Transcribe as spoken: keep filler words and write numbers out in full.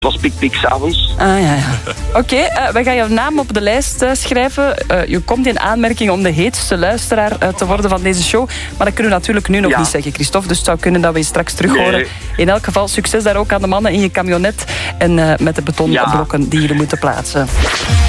Het was pik-pik s'avonds. Ah, ja, ja. Oké, okay, uh, we gaan jouw naam op de lijst uh, schrijven. Uh, je komt in aanmerking om de heetste luisteraar uh, te worden van deze show. Maar dat kunnen we natuurlijk nu nog ja. niet zeggen, Christophe. Dus het zou kunnen dat we je straks terug horen. Nee. In elk geval, succes daar ook aan de mannen in je camionet. En uh, met de betonblokken ja. die jullie moeten plaatsen.